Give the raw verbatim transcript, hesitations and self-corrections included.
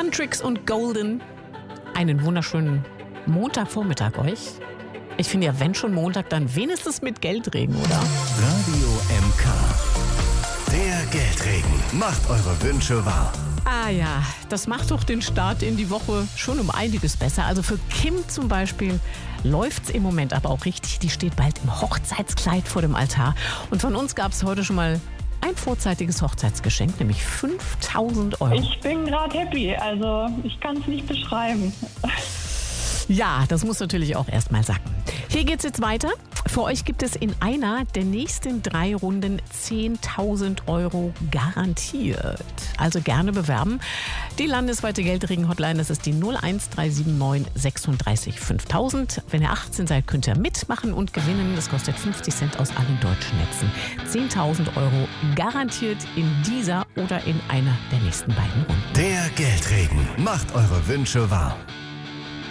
Huntrix und Golden. Einen wunderschönen Montagvormittag euch. Ich finde ja, wenn schon Montag, dann wenigstens mit Geldregen, oder? Radio M K. Der Geldregen macht eure Wünsche wahr. Ah ja, das macht doch den Start in die Woche schon um einiges besser. Also für Kim zum Beispiel läuft's im Moment aber auch richtig. Die steht bald im Hochzeitskleid vor dem Altar. Und von uns gab es heute schon mal ein vorzeitiges Hochzeitsgeschenk, nämlich fünftausend Euro. Ich bin gerade happy, also ich kann es nicht beschreiben. Ja, das muss natürlich auch erstmal sacken. Hier geht's jetzt weiter. Für euch gibt es in einer der nächsten drei Runden zehntausend Euro garantiert. Also gerne bewerben. Die landesweite Geldregen-Hotline, das ist die null eins drei sieben neun sechsunddreißig fünftausend. Wenn ihr achtzehn seid, könnt ihr mitmachen und gewinnen. Das kostet fünfzig Cent aus allen deutschen Netzen. zehntausend Euro garantiert in dieser oder in einer der nächsten beiden Runden. Der Geldregen macht eure Wünsche wahr.